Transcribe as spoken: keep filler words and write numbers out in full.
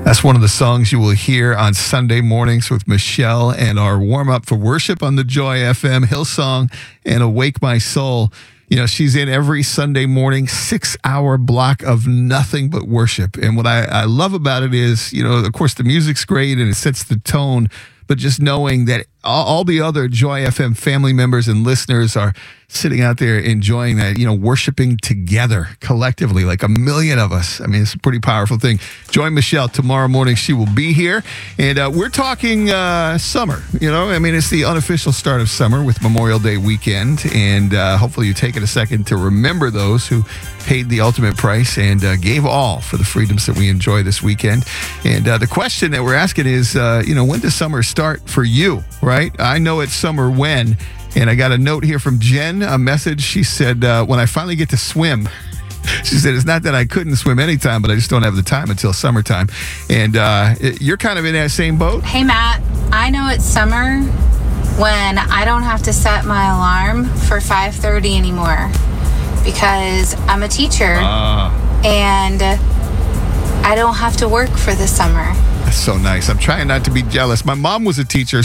That's one of the songs you will hear on Sunday mornings with Michelle and our warm-up for worship on the Joy F M, Hillsong and Awake My Soul. You know, she's in every Sunday morning, six-hour block of nothing but worship. And what I, I love about it is, you know, of course, the music's great and it sets the tone, but just knowing that all, all the other Joy F M family members and listeners are sitting out there enjoying that, you know, worshiping together collectively, like a million of us. I mean, it's a pretty powerful thing. Join Michelle tomorrow morning. She will be here. And uh, we're talking uh, summer, you know. I mean, it's the unofficial start of summer with Memorial Day weekend. And uh, hopefully you take it a second to remember those who paid the ultimate price and uh, gave all for the freedoms that we enjoy this weekend. And uh, the question that we're asking is, uh, you know, when does summer start for you, right? I know it's summer when. And I got a note here from Jen, a message. She said, uh, when I finally get to swim, she said, it's not that I couldn't swim anytime, but I just don't have the time until summertime. And uh, you're kind of in that same boat. Hey, Matt, I know it's summer when I don't have to set my alarm for five thirty anymore because I'm a teacher uh. and I don't have to work for the summer. That's so nice. I'm trying not to be jealous. My mom was a teacher,